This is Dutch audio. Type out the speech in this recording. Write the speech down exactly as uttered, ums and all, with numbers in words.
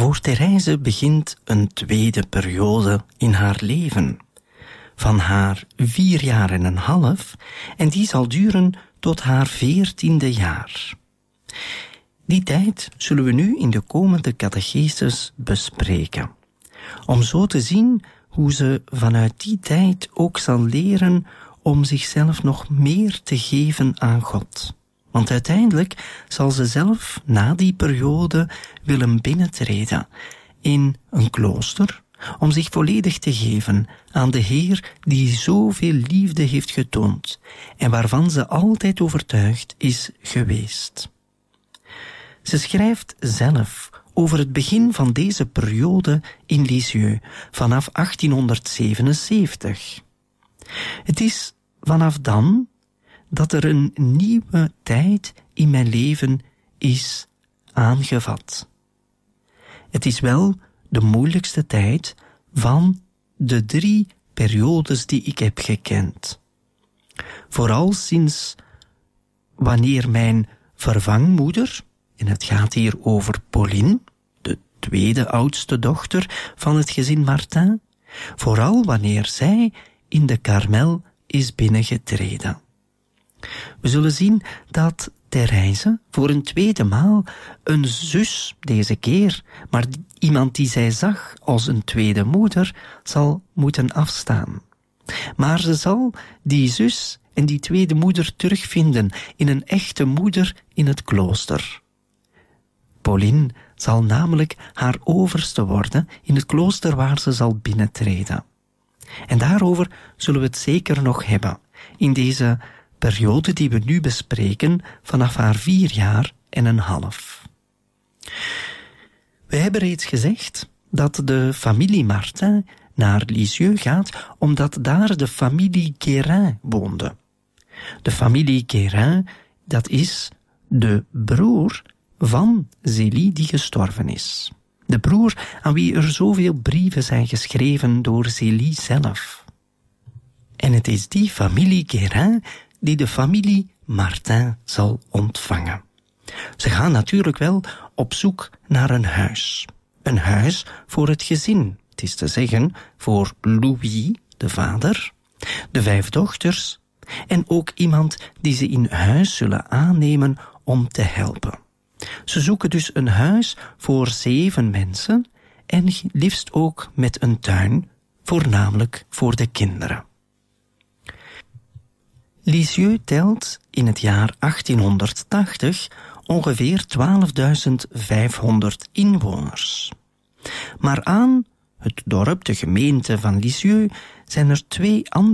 Voor Therese begint een tweede periode in haar leven. Van haar vier jaar en een half, en die zal duren tot haar veertiende jaar. Die tijd zullen we nu in de komende catechesis bespreken. Om zo te zien hoe ze vanuit die tijd ook zal leren om zichzelf nog meer te geven aan God. Want uiteindelijk zal ze zelf na die periode willen binnentreden in een klooster, om zich volledig te geven aan de Heer die zoveel liefde heeft getoond en waarvan ze altijd overtuigd is geweest. Ze schrijft zelf over het begin van deze periode in Lisieux vanaf achttienhonderdzevenenzeventig. Het is vanaf dan dat er een nieuwe tijd in mijn leven is aangevat. Het is wel de moeilijkste tijd van de drie periodes die ik heb gekend. Vooral sinds wanneer mijn vervangmoeder, en het gaat hier over Pauline, de tweede oudste dochter van het gezin Martin, vooral wanneer zij in de Karmel is binnengetreden. We zullen zien dat Therese voor een tweede maal een zus deze keer, maar iemand die zij zag als een tweede moeder, zal moeten afstaan. Maar ze zal die zus en die tweede moeder terugvinden in een echte moeder in het klooster. Pauline zal namelijk haar overste worden in het klooster waar ze zal binnentreden. En daarover zullen we het zeker nog hebben in deze periode die we nu bespreken vanaf haar vier jaar en een half. We hebben reeds gezegd dat de familie Martin naar Lisieux gaat omdat daar de familie Guérin woonde. De familie Guérin, dat is de broer van Zélie die gestorven is. De broer aan wie er zoveel brieven zijn geschreven door Zélie zelf. En het is die familie Guérin die de familie Martin zal ontvangen. Ze gaan natuurlijk wel op zoek naar een huis. Een huis voor het gezin. Het is te zeggen voor Louis, de vader, de vijf dochters en ook iemand die ze in huis zullen aannemen om te helpen. Ze zoeken dus een huis voor zeven mensen en liefst ook met een tuin, voornamelijk voor de kinderen. Lisieux telt in het jaar achttienhonderdtachtig ongeveer twaalfduizend vijfhonderd inwoners. Maar aan het dorp, de gemeente van Lisieux, zijn er twee andere